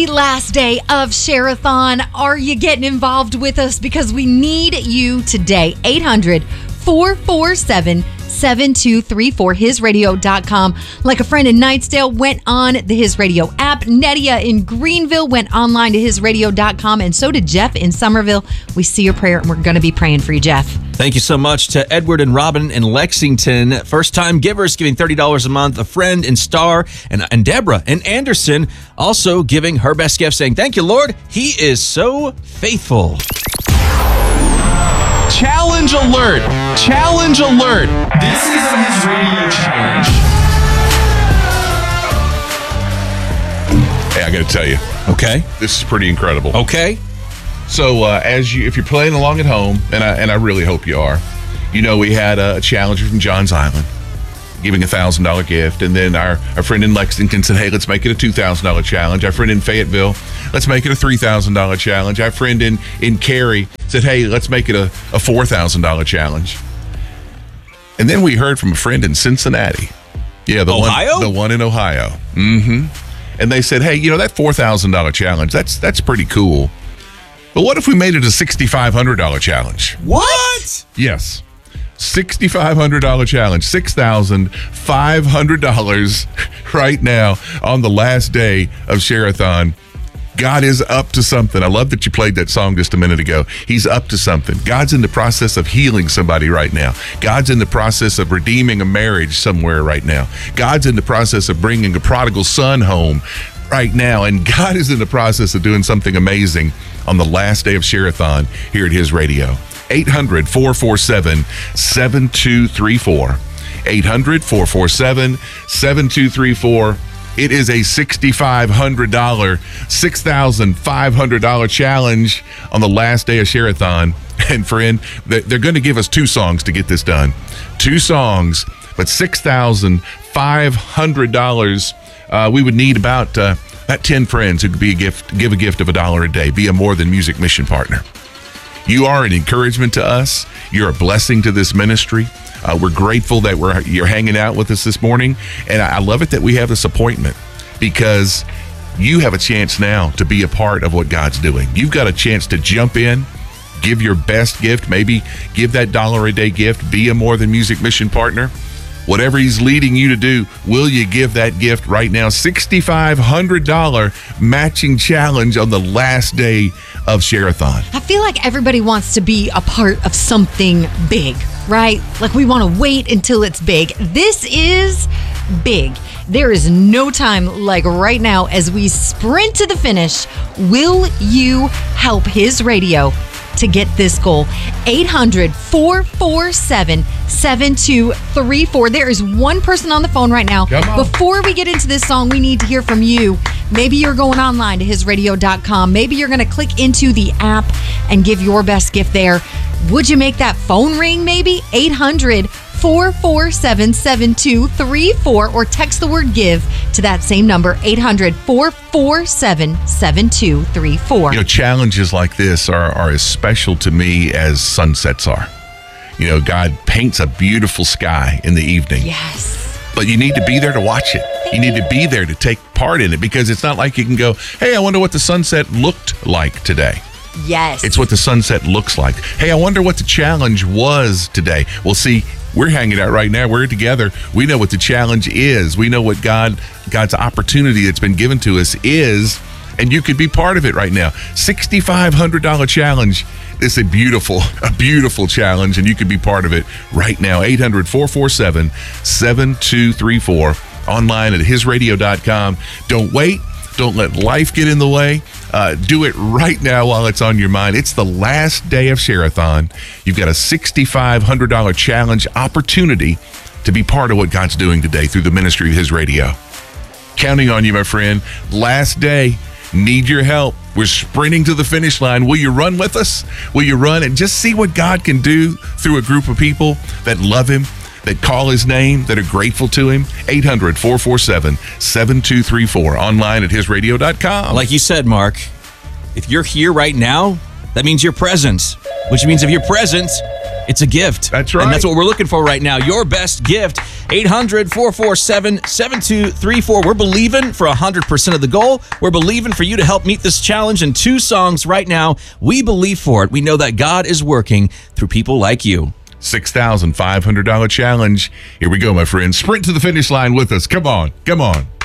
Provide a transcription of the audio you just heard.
Last day of Share-a-thon. Are you getting involved with us? Because we need you today. 800-447-7234, hisradio.com. Like a friend in Knightsdale went on the His Radio app. Nedia in Greenville went online to hisradio.com, and so did Jeff in Somerville. We see your prayer, and we're going to be praying for you, Jeff. Thank you so much to Edward and Robin in Lexington. First-time givers giving $30 a month. A friend in Star and Deborah in Anderson also giving her best gift, saying, "Thank you, Lord. He is so faithful." Challenge alert! Challenge alert! This is the His Radio Challenge. Hey, I got to tell you. Okay. This is pretty incredible. Okay. So, if you're playing along at home, and I really hope you are, we had a challenger from Johns Island giving a $1,000 gift, and then our friend in Lexington said, "Hey, let's make it a $2,000 challenge." Our friend in Fayetteville, let's make it a $3,000 challenge. Our friend in Cary said, "Hey, let's make it a $4,000 challenge." And then we heard from a friend in Cincinnati. Yeah, the one in Ohio. Mm-hmm. And they said, "Hey, that $4,000 challenge, that's pretty cool. But what if we made it a $6,500 challenge?" What? Yes. $6,500 challenge. $6,500 right now on the last day of Share-a-thon. God is up to something. I love that you played that song just a minute ago. He's up to something. God's in the process of healing somebody right now. God's in the process of redeeming a marriage somewhere right now. God's in the process of bringing a prodigal son home right now. And God is in the process of doing something amazing on the last day of Share-a-thon here at His Radio. 800-447-7234. 800-447-7234. It is a $6,500 challenge on the last day of Share-a-thon. And friend, they're going to give us 2 songs to get this done. 2 songs, but $6,500. We would need about 10 friends who could give a gift of $1 a day, be a More Than Music mission partner. You are an encouragement to us. You're a blessing to this ministry. We're grateful that you're hanging out with us this morning. And I love it that we have this appointment, because you have a chance now to be a part of what God's doing. You've got a chance to jump in, give your best gift, maybe give that $1 a day gift, be a More Than Music mission partner. Whatever He's leading you to do, will you give that gift right now? $6,500 matching challenge on the last day of Share-a-thon. I feel like everybody wants to be a part of something big, right? Like we want to wait until it's big. This is big. There is no time like right now as we sprint to the finish. Will you help His Radio to get this goal? 800-447-7234. There is one person on the phone right now. Before we get into this song, we need to hear from you. Maybe you're going online to hisradio.com. Maybe you're going to click into the app and give your best gift there. Would you make that phone ring maybe? 800-447-7234, or text the word GIVE to that same number, 800-447-7234. Challenges like this are as special to me as sunsets are. God paints a beautiful sky in the evening. Yes. But you need to be there to watch it. You need to be there to take part in it, because it's not like you can go, "Hey, I wonder what the sunset looked like today." Yes. It's what the sunset looks like. "Hey, I wonder what the challenge was today." Well, see, we're hanging out right now. We're together. We know what the challenge is. We know what God's opportunity that's been given to us is, and you could be part of it right now. $6,500 challenge. It's a beautiful challenge, and you can be part of it right now. 800-447-7234. Online at hisradio.com. Don't wait. Don't let life get in the way. Do it right now while it's on your mind. It's the last day of Share-a-thon. You've got a $6,500 challenge opportunity to be part of what God's doing today through the ministry of His Radio. Counting on you, my friend. Last day. Need your help. We're sprinting to the finish line. Will you run with us? Will you run and just see what God can do through a group of people that love Him, that call His name, that are grateful to Him? 800-447-7234. Online at hisradio.com. Like you said, Mark, if you're here right now, that means you're present, which means if you're present, It's a gift. That's right. And that's what we're looking for right now. Your best gift, 800-447-7234. We're believing for 100% of the goal. We're believing for you to help meet this challenge in 2 songs right now. We believe for it. We know that God is working through people like you. $6,500 challenge. Here we go, my friends. Sprint to the finish line with us. Come on. Come on.